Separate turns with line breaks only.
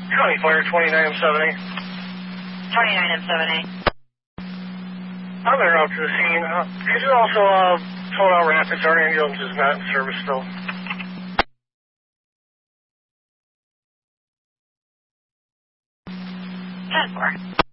County Fire 29M7A.
29M7A.
I'm there out to the scene. Could you also tone out Rapids? Our ambulance is not in service still.
10-4.